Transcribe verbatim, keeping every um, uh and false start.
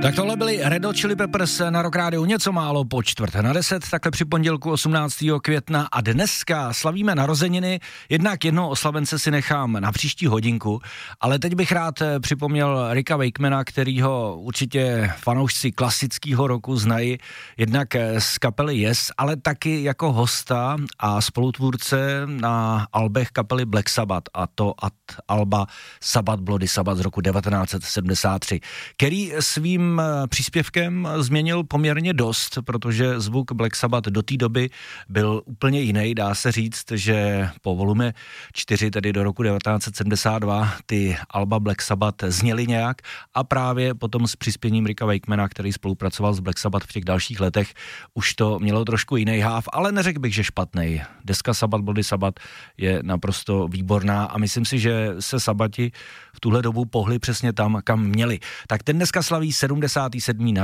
Tak tohle byli Red Hot Chili Peppers na Rock Rádiu něco málo po čtvrt na deset, takhle při pondělku osmnáctého května a dneska slavíme narozeniny, jednak jednoho oslavence si nechám na příští hodinku, ale teď bych rád připomněl Ricka Wakemana, kterýho určitě fanoušci klasického roku znají, jednak z kapely Yes, ale taky jako hosta a spolutvůrce na albech kapely Black Sabbath, a to od alba Sabbath Bloody Sabbath z roku devatenáct set sedmdesát tři, který svým příspěvkem změnil poměrně dost, protože zvuk Black Sabbath do té doby byl úplně jiný. Dá se říct, že po volume čtyři, tedy do roku devatenáct set sedmdesát dva, ty alba Black Sabbath zněly nějak a právě potom s přispěním Ricka Wakemana, který spolupracoval s Black Sabbath v těch dalších letech, už to mělo trošku jiný háv, ale neřekl bych, že špatnej. Deska Sabbath Bloody Sabbath je naprosto výborná a myslím si, že se Sabbati v tuhle dobu pohli přesně tam, kam měli. Tak ten dneska slaví sedmdesátý sedmý